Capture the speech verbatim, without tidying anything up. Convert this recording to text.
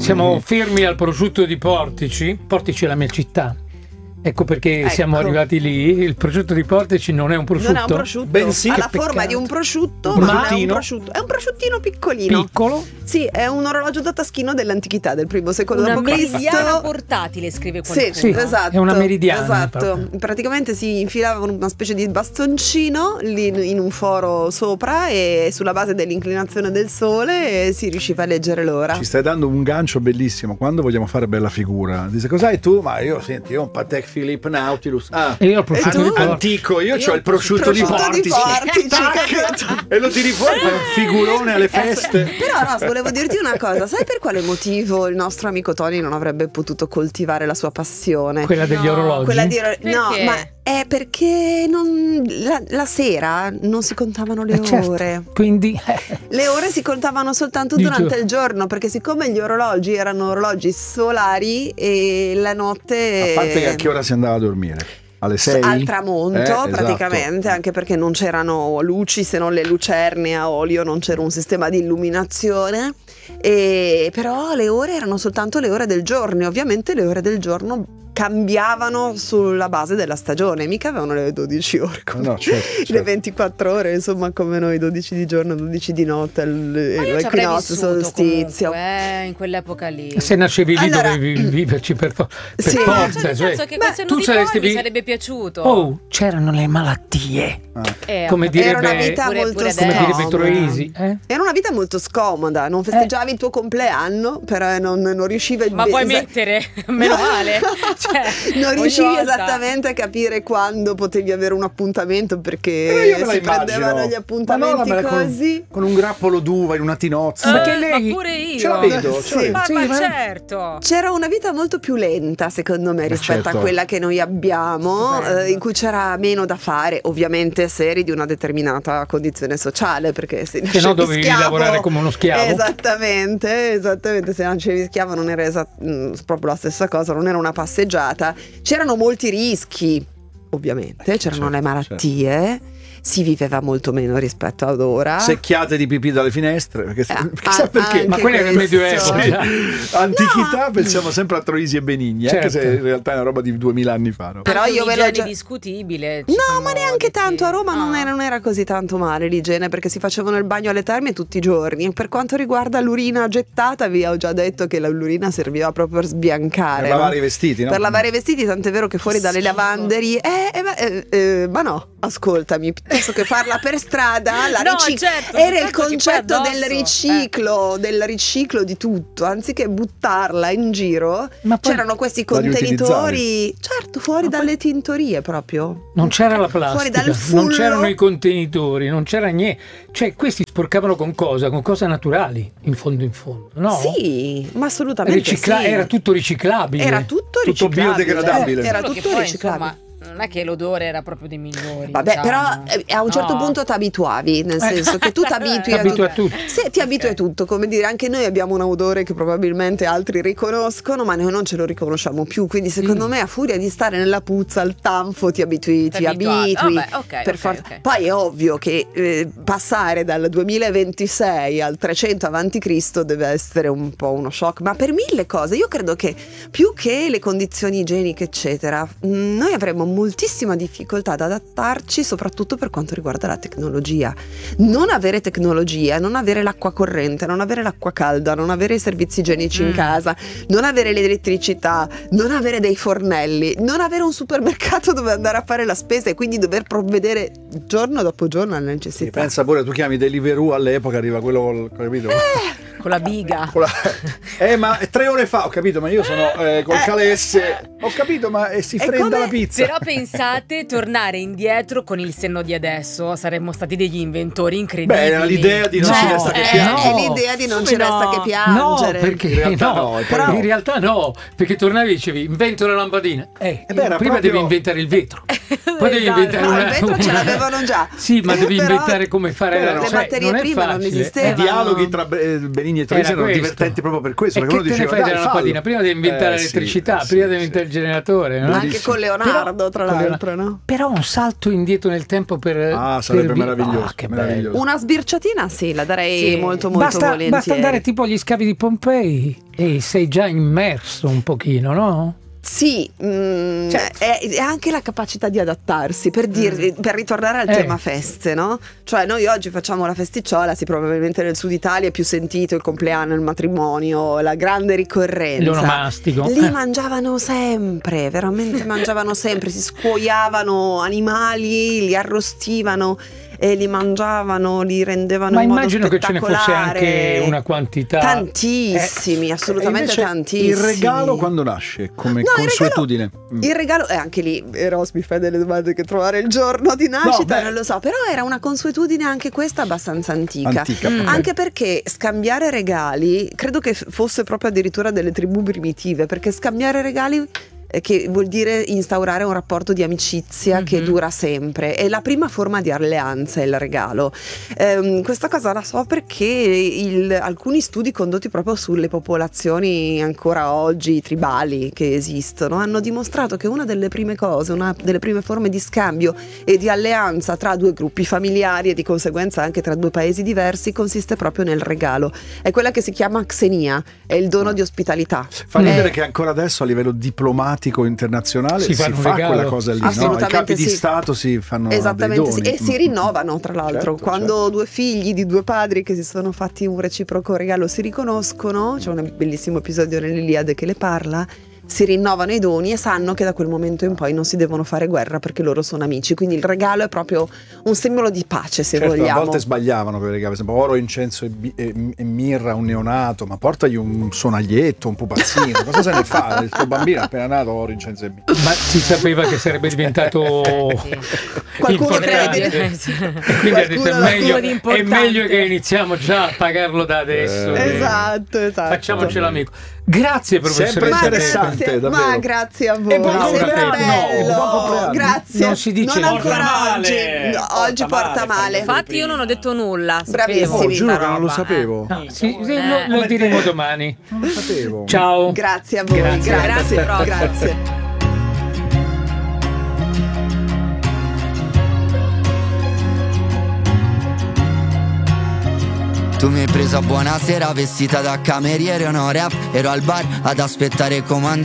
Siamo fermi al prosciutto di Portici. Portici è la mia città. Ecco perché ecco. siamo arrivati lì. Il prosciutto di Portici non è un prosciutto. Non è un prosciutto. Bensì, ha la forma peccato. di un prosciutto, un ma non è un prosciutto. È un prosciuttino piccolino. Piccolo? Sì, è un orologio da taschino dell'antichità, del primo secolo dopo Cristo. Una meridiana portatile, scrive qualcuno. Sì, sì, esatto. È una meridiana. Esatto. Proprio. Praticamente si infilava una specie di bastoncino lì in un foro sopra e sulla base dell'inclinazione del sole si riusciva a leggere l'ora. Ci stai dando un gancio bellissimo. Quando vogliamo fare bella figura, dice cos'hai tu? Ma io senti, io ho un Patek Philippe Nautilus. Ah, e io ho il prosciutto di Portici. Antico, io, io ho il prosciutto, prosciutto di Portici. Di Portici e lo tiri fuori per un figurone alle feste. Eh, però Ross, volevo dirti una cosa. Sai per quale motivo il nostro amico Tony non avrebbe potuto coltivare la sua passione? Quella degli no, orologi? Quella di or- no, ma è perché non, la, la sera non si contavano le eh ore. Certo. Quindi eh. le ore si contavano soltanto durante il giorno, perché siccome gli orologi erano orologi solari e la notte. A parte che a che ora si andava a dormire? Alle sei? Al tramonto, eh, praticamente, esatto. Anche perché non c'erano luci se non le lucerni a olio, non c'era un sistema di illuminazione. E però le ore erano soltanto le ore del giorno e ovviamente le ore del giorno cambiavano sulla base della stagione, mica avevano le dodici ore come no, certo, certo. le ventiquattro ore, insomma, come noi, dodici di giorno, dodici di notte, l'equinozio, solstizio. Comunque, eh, in quell'epoca lì. Se nascevi lì allora, dovevi viverci per, fo- per sì, forza. Cioè, nel cioè, senso che quel senno tu di saresti poi mi vi- sarebbe piaciuto. Oh, c'erano le malattie. Ah. Eh, come direbbe, era una vita pure, molto pure come direbbe scomoda. Troisi, eh? Era una vita molto scomoda, non festeggiavi eh. il tuo compleanno, però non, non riuscivi ma puoi esa- mettere meno male, cioè, non riuscivi volta. esattamente a capire quando potevi avere un appuntamento, perché io si prendevano gli appuntamenti no, così con, con un grappolo d'uva in una tinozza. Eh, Perché lei ma pure io ce la vedo, ce la Sì. vedo. ma, Sì, ma ma- certo c'era una vita molto più lenta, secondo me, rispetto certo. a quella che noi abbiamo, eh, in cui c'era meno da fare, ovviamente se eri di una determinata condizione sociale, perché se, se no dovevi schiavo, lavorare come uno schiavo. Esattamente, esattamente, se nascevi schiavo non era esat- mh, proprio la stessa cosa, non era una passeggiata. C'erano molti rischi, ovviamente, c'erano certo, le malattie. Si viveva molto meno rispetto ad ora. Secchiate di pipì dalle finestre, perché, Ah, perché sa perché? Ma quello è nel Medioevo. Sì. già. Antichità, no. Pensiamo sempre a Troisi e Benigni, Certo. anche se in realtà è una roba di duemila anni fa. No? Però anche io ve l'ho già discutibile. No, ma neanche tanto. A Roma no. non, era, non era così tanto male l'igiene, perché si facevano il bagno alle terme tutti i giorni. Per quanto riguarda l'urina gettata, vi ho già detto che la, l'urina serviva proprio per sbiancare, per no? lavare i vestiti, no? Per lavare i vestiti, tant'è vero che fuori dalle lavanderie eh, eh, ma, eh, eh, ma no, ascoltami, piuttosto che farla per strada, la No, rici- certo, era il certo che concetto poi del addosso, riciclo, del riciclo di tutto, anziché buttarla in giro. Ma poi c'erano questi la contenitori, certo, fuori Ma dalle tintorie proprio. Non c'era la Fuori plastica, dal fullo. non c'erano i contenitori, non c'era niente. Cioè, questi sporcavano con cosa? Con cose naturali, in fondo in fondo, no? Sì, ma assolutamente Ricicla- sì. Era tutto riciclabile. Era tutto Tutto riciclabile. biodegradabile. Era Solo che tutto poi, riciclabile. insomma, non è che l'odore era proprio dei migliori. Vabbè, diciamo. però eh, a un certo No. punto ti abituavi, nel senso che tu ti abitui a, T'abitui a tutto. tutto. Sì, ti abitui a tutto, come dire, anche noi abbiamo un odore che probabilmente altri riconoscono, ma noi non ce lo riconosciamo più, quindi secondo Mm. me a furia di stare nella puzza, al tanfo, ti abitui, Ti ti abituato. abitui. Vabbè, ok, per ok, forza. ok. Poi è ovvio che eh, passare dal duemilaventisei al trecento avanti Cristo deve essere un po' uno shock, ma per mille cose. Io credo che più che le condizioni igieniche eccetera, mh, noi avremmo moltissima difficoltà ad adattarci, soprattutto per quanto riguarda la tecnologia. Non avere tecnologia, non avere l'acqua corrente, non avere l'acqua calda, non avere i servizi igienici Mm. in casa, non avere l'elettricità, non avere dei fornelli, non avere un supermercato dove andare a fare la spesa e quindi dover provvedere giorno dopo giorno alle Sì, necessità. pensa pure, tu chiami Deliveroo all'epoca, arriva quello col, capito? Con la biga. Con la- eh ma tre ore fa ho capito, ma io sono eh, col calesse, ho capito, ma eh, si È fredda come- la pizza. Però pensate, tornare indietro con il senno di adesso, saremmo stati degli inventori incredibili. Beh, era l'idea di non No, ci resta che eh, piangere. È no. l'idea di non Come ci resta no? che No, piangere. perché In realtà no, no, e poi però no. in realtà no, perché tornavi e dicevi invento la lampadina. Eh, Eh beh, era prima proprio- devi inventare il vetro. Poi devi Esatto. inventare No, una, il vetro ce una- l'avevano già. Sì, ma devi Però inventare come fare le la cioè, materie non è prime non facile. esistevano. I dialoghi tra eh, Benigni e Troisi Era erano questo. divertenti proprio per questo, E perché che uno te ne diceva fai dai, della fallo. lampadina? Prima devi inventare Eh, sì, l'elettricità, eh, sì, prima devi sì. inventare il generatore, no? Anche con Leonardo, tra con l'altro, Leonardo. no? Però un salto indietro nel tempo per... Ah, sarebbe per... meraviglioso, Ah, che meraviglioso. bello. Una sbirciatina sì, la darei Sì. molto molto Basta, volentieri. basta andare tipo agli scavi di Pompei e sei già immerso un pochino, no? Sì, mm, Cioè- è, è anche la capacità di adattarsi, per, dirvi, per ritornare al Eh. tema feste, no? Cioè noi oggi facciamo la festiciola, sì, probabilmente nel sud Italia è più sentito il compleanno, il matrimonio, la grande ricorrenza. L'onomastico. Lì Eh. mangiavano sempre, veramente mangiavano sempre, si scuoiavano animali, li arrostivano e li mangiavano, li rendevano Ma in modo immagino che ce ne fosse spettacolare. anche una quantità. Tantissimi, E assolutamente invece tantissimi. il regalo quando nasce? Come No, il consuetudine? Mm. Il regalo, e anche lì Eros mi fai delle domande che trovare il giorno di nascita, beh. non lo so, però era una consuetudine anche questa abbastanza antica. Antica, Mm. ok. Anche perché scambiare regali, credo che f- fosse proprio addirittura delle tribù primitive, perché scambiare regali eh, che vuol dire instaurare un rapporto di amicizia che Mhm. dura sempre. È la prima forma di alleanza, è il regalo. Ehm, questa cosa la so perché il- alcuni studi condotti proprio sulle popolazioni ancora oggi tribali che esistono hanno dimostrato che una delle prime cose, una delle prime forme di scambio e di alleanza tra due gruppi familiari e di conseguenza anche tra due paesi diversi consiste proprio nel regalo. È quella che si chiama xenia, è il dono di ospitalità. Fa ridere Eh, che ancora adesso a livello diplomatico internazionale Si si, fanno un fa regalo. quella cosa lì, no? I Assolutamente capi di sì. Stato si fanno Esattamente dei sì. doni. E si rinnovano tra l'altro. Certo, Quando certo. due figli di due padri che si sono fatti un reciproco regalo si riconoscono, c'è un bellissimo episodio nell'Iliade che le parla, si rinnovano i doni e sanno che da quel momento in poi non si devono fare guerra perché loro sono amici, quindi il regalo è proprio un simbolo di pace, se Certo, vogliamo. a volte sbagliavano per i regali, per esempio oro, incenso e, bi- e- e mirra a un neonato, ma portagli un sonaglietto, un pupazzino, cosa se ne fa? Il tuo bambino appena nato oro, incenso e mirra. Ma si sapeva che sarebbe diventato Qualcuno importante. crede. E quindi ha detto è Qualcuno- meglio, qualcuno di è importante. meglio che iniziamo già a pagarlo da adesso. Eh, Esatto, esatto. Facciamocelo amico. Grazie professore. Sempre Ma interessante, grazie, davvero. ma grazie a voi. E buon Sempre compleanno. bello. Buon compleanno. Grazie. Non si dice non porta ancora male. oggi. No, Porta oggi porta male, male. Infatti io non ho detto nulla. Bravissimi. Oh, sapevo giuro sta che non lo roba, sapevo. No, sì, sì, Eh, lo, lo come diremo te. domani. Non lo sapevo. Ciao. Grazie a voi. Grazie. Grazie, Grazie proprio. grazie. Tu mi hai preso a buonasera vestita da cameriere o no rap. Ero al bar ad aspettare comando.